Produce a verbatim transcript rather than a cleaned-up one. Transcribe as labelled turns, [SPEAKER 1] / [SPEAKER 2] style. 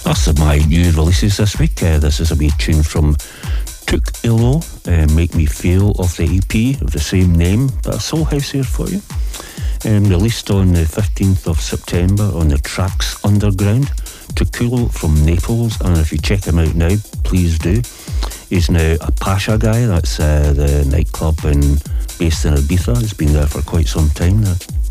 [SPEAKER 1] That's my new releases this week. Uh, this is a wee tune from Took Ilo, uh, Make Me Feel, of the E P of the same name, but a soul house here for you. Um, released on the fifteenth of September on the Tracks Underground. Tukulo from Naples, and if you check him out now, please do. He's now a Pasha guy, that's uh, the nightclub in, based in Ibiza. He's been there for quite some time now.